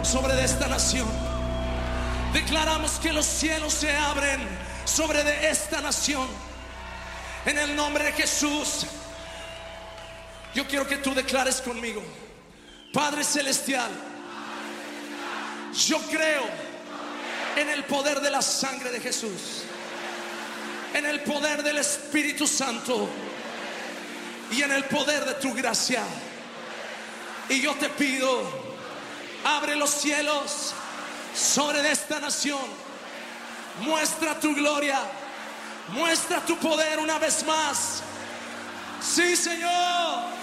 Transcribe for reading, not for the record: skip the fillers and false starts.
sobre de esta nación. Declaramos que los cielos se abren sobre de esta nación. En el nombre de Jesús. Yo quiero que tú declares conmigo: Padre Celestial, yo creo en el poder de la sangre de Jesús, en el poder del Espíritu Santo y en el poder de tu gracia. Y yo te pido, abre los cielos sobre de esta nación. Muestra tu gloria, muestra tu poder una vez más. Sí, Señor.